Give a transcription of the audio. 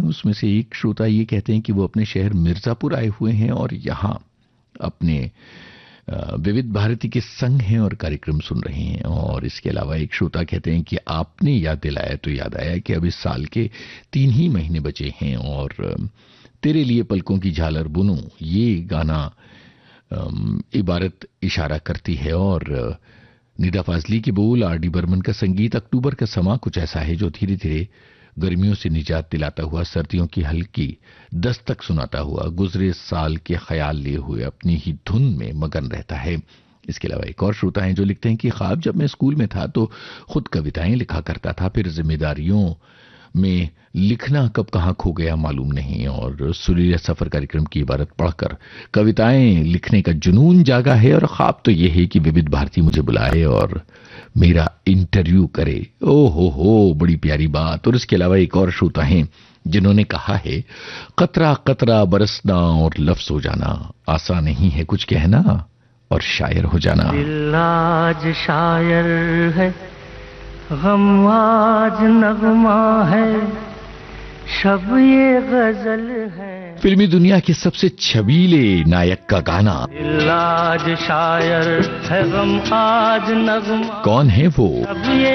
उसमें से एक श्रोता ये कहते हैं कि वो अपने शहर मिर्जापुर आए हुए हैं और यहाँ अपने विविध भारती के संग हैं और कार्यक्रम सुन रहे हैं। और इसके अलावा एक श्रोता कहते हैं कि आपने याद दिलाया तो याद आया कि अब इस साल के 3 ही महीने बचे हैं और तेरे लिए पलकों की झालर बुनूं ये गाना इबारत इशारा करती है। और निदा फाजली के बोल, आर.डी. बर्मन का संगीत, अक्टूबर का समा कुछ ऐसा है जो धीरे धीरे गर्मियों से निजात दिलाता हुआ सर्दियों की हल्की दस्तक सुनाता हुआ गुजरे साल के ख्याल लिए हुए अपनी ही धुन में मगन रहता है। इसके अलावा एक और श्रोता हैं जो लिखते हैं कि ख्वाब जब मैं स्कूल में था तो खुद कविताएं लिखा करता था, फिर जिम्मेदारियों में लिखना कब कहां खो गया मालूम नहीं, और सुरीला सफर कार्यक्रम की इबारत पढ़कर कविताएं लिखने का जुनून जागा है, और ख्वाब तो यह है कि विविध भारती मुझे बुलाए और मेरा इंटरव्यू करे। ओ हो बड़ी प्यारी बात। और इसके अलावा एक और श्रोता हैं जिन्होंने कहा है, कतरा कतरा बरसना और लफ्ज हो जाना, आसान नहीं है कुछ कहना और शायर हो जाना। दिल आज शायर है, गम आज नगमा है, शब ये गजल है। फिल्मी दुनिया के सबसे छबीले नायक का गाना। दिल आज शायर है, गम आज नगमा। कौन है वो? शब ये